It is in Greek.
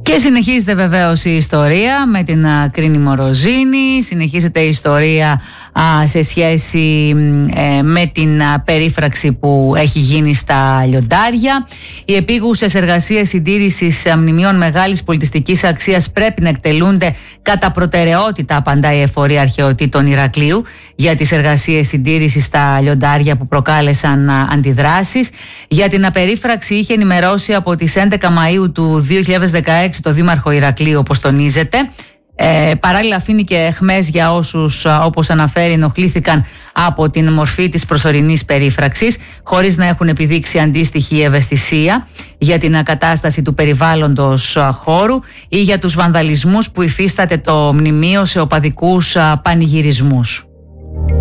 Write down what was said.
Και συνεχίζεται βεβαίως η ιστορία με την Κρίνη Μοροζίνη, συνεχίζεται η ιστορία σε σχέση με την περίφραξη που έχει γίνει στα Λιοντάρια. Οι επίγουσες εργασίες συντήρησης μνημείων μεγάλης πολιτιστικής αξίας πρέπει να εκτελούνται κατά προτεραιότητα, απαντάει η Εφορία Αρχαιοτήτων Ηρακλείου για τις εργασίες συντήρησης στα Λιοντάρια που προκάλεσαν αντιδράσεις. Για την απερίφραξη είχε ενημερώσει από τις 11 Μαΐου του 2016 το Δήμαρχο Ηρακλείου, όπως τονίζεται. Παράλληλα αφήνει και αιχμές για όσους, όπως αναφέρει, ενοχλήθηκαν από την μορφή της προσωρινής περίφραξης χωρίς να έχουν επιδείξει αντίστοιχη ευαισθησία για την κατάσταση του περιβάλλοντος χώρου ή για τους βανδαλισμούς που υφίσταται το μνημείο σε οπαδικούς πανηγυρισμούς.